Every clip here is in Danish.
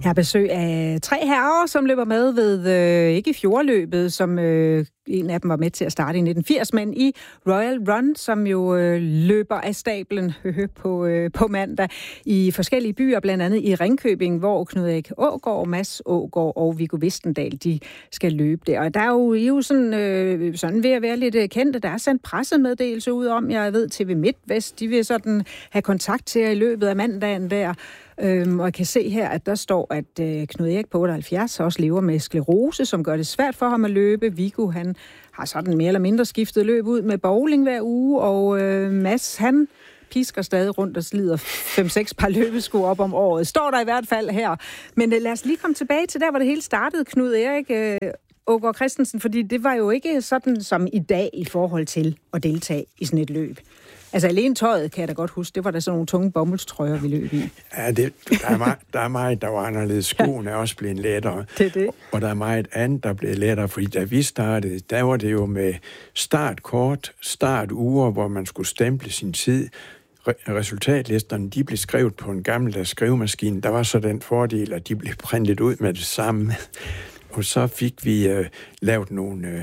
Jeg har besøg af 3 herrer, som løber med ved, ikke i fjordløbet, som en af dem var med til at starte i 1980, men i Royal Run, som jo løber af stablen på mandag i forskellige byer, blandt andet i Ringkøbing, hvor Knud Erik Aagaard, Mads Aagaard og Viggo Vistendal, de skal løbe der. Og der er jo sådan ved at være lidt kendte. Der er sendt pressemeddelelse ud om, jeg ved, TV MidtVest, de vil sådan have kontakt til i løbet af mandagen der. Og jeg kan se her, at der står, at Knud Erik på 78 også lever med sklerose, som gør det svært for ham at løbe. Viggo, han har sådan mere eller mindre skiftet løb ud med bowling hver uge, og Mads, han pisker stadig rundt og slider 5-6 par løbesko op om året. Står der i hvert fald her. Men lad os lige komme tilbage til der, hvor det hele startede, Knud Erik Aagaard Christensen, fordi det var jo ikke sådan som i dag i forhold til at deltage i sådan et løb. Altså alene tøjet, kan jeg da godt huske, det var der sådan nogle tunge bomuldstrøjer, vi løb i. Ja, der er meget, der var anderledes. Skoene er også blevet lettere. Det. Og der er meget andet, der blev lettere, fordi da vi startede, der var det jo med startkort, startuger, hvor man skulle stemple sin tid. Resultatlisterne, de blev skrevet på en gammeldags skrivemaskine. Der var så den fordel, at de blev printet ud med det samme. Og så fik vi lavet nogle...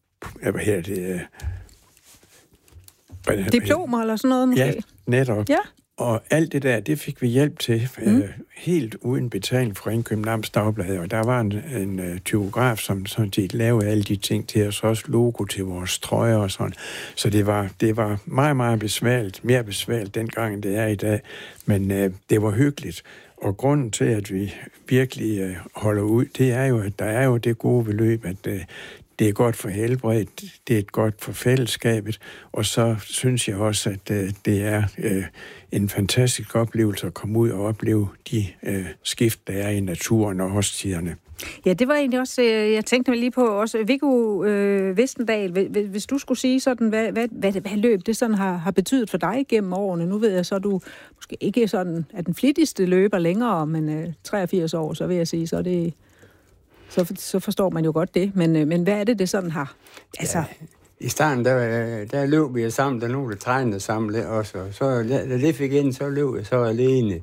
diplomer eller sådan noget måske? Ja, netop. Ja. Og alt det der, det fik vi hjælp til, helt uden betaling fra Ringkøbing Amts Dagblad. Og der var en typograf, som sådan set lavede alle de ting til os, også logo til vores trøjer og sådan. Så det var meget, meget besværligt, mere besværligt dengang, end det er i dag. Men det var hyggeligt. Og grunden til, at vi virkelig holder ud, det er jo, at der er jo det gode ved løb, at det er godt for helbredet, det er godt for fællesskabet, og så synes jeg også, at det er en fantastisk oplevelse at komme ud og opleve de skift, der er i naturen og årstiderne. Ja, det var egentlig også, jeg tænkte mig lige på, også Viggo Vistendal, hvis du skulle sige sådan, hvad løb det sådan har betydet for dig gennem årene. Nu ved jeg så, du måske ikke sådan er den flittigste løber længere, men 83 år, så vil jeg sige, så er det... Så forstår man jo godt det, men hvad er det sådan har? Altså... Ja, i starten, der løb vi sammen, der nu der trænede sammen også, og så da det fik ind, så løb jeg så alene.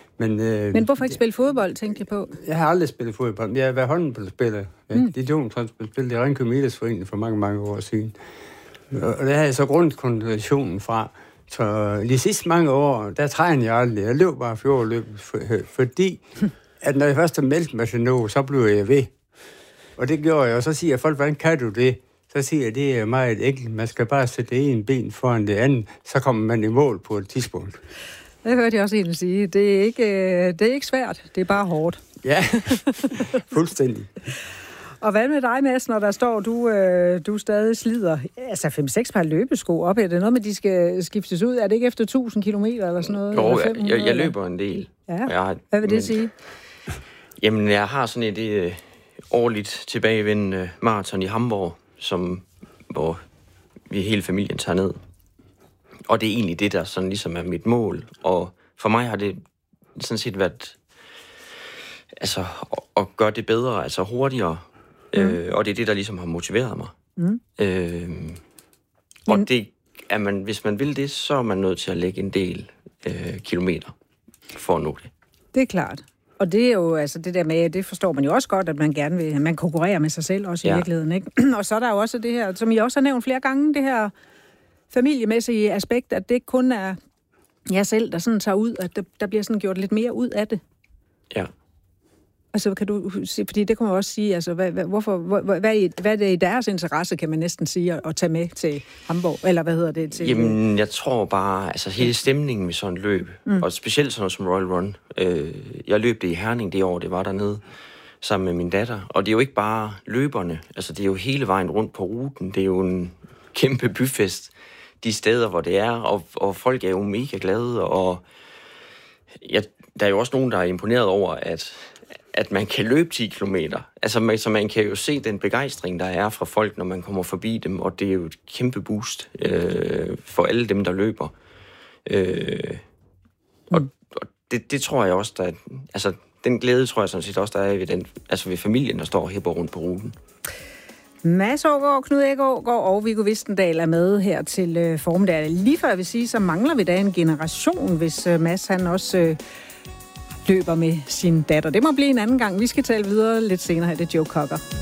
Men hvorfor ikke spille fodbold, tænkte jeg på? Jeg har aldrig spillet fodbold. Jeg har været håndboldspiller. Ja. De spillede i Ringkøbing Idrætsforening for mange, mange år siden. Og der havde jeg så grundkonditionen fra. Så de sidste mange år, der trænede jeg aldrig. Jeg løb bare fjordløb, fordi at når jeg først har meldt mig til noget, så blev jeg ved. Og det gjorde jeg, og så siger folk, hvordan kan du det? Så siger jeg, det er meget enkelt. Man skal bare sætte en ben foran det andet, så kommer man i mål på et tidspunkt. Det hørte jeg også egentlig sige. Det er ikke svært, det er bare hårdt. Ja, fuldstændig. Og hvad med dig, Mads, når der står, du stadig slider, altså 5-6 par løbesko op? Er det noget med, de skal skiftes ud? Er det ikke efter 1000 kilometer eller sådan noget? Jo, jeg løber en del. Ja. Hvad vil det sige? Jamen, jeg har sådan et årligt tilbagevendende maraton i Hamburg, hvor vi hele familien tager ned. Og det er egentlig det, der sådan ligesom er mit mål. Og for mig har det sådan set været altså at gøre det bedre, altså hurtigere. Og det er det, der ligesom har motiveret mig. Og det er man, hvis man vil det, så er man nødt til at lægge en del kilometer for at nå det. Det er klart. Og det er jo, altså det der med, det forstår man jo også godt, at man gerne vil, man konkurrerer med sig selv også i virkeligheden, ikke? Og så er der jo også det her, som I også har nævnt flere gange, det her familiemæssige aspekt, at det ikke kun er jer selv, der sådan tager ud, at der bliver sådan gjort lidt mere ud af det. Ja. Altså kan du sige, fordi det kan man også sige, altså hvad er det i deres interesse, kan man næsten sige, at tage med til Hamburg, eller hvad hedder det? Til... Jamen, jeg tror bare, altså hele stemningen med sådan et løb, og specielt sådan noget som Royal Run. Jeg løb det i Herning det år, det var dernede, sammen med min datter, og det er jo ikke bare løberne, altså det er jo hele vejen rundt på ruten, det er jo en kæmpe byfest, de steder, hvor det er, og folk er jo mega glade, og der er jo også nogen, der er imponeret over, at man kan løbe 10 kilometer. Altså, så man kan jo se den begejstring, der er fra folk, når man kommer forbi dem, og det er jo et kæmpe boost for alle dem, der løber. Og det tror jeg også, der altså, den glæde tror jeg sådan set også, der er ved familien, der står og hæpper rundt på ruten. Mads Aagaard, Knud Erik Aagaard og Viggo Vistendal er med her til formiddag. Lige før jeg vil sige, så mangler vi da en generation, hvis Mads han også løber med sin datter. Det må blive en anden gang. Vi skal tale videre lidt senere her. Det er Joe Cocker.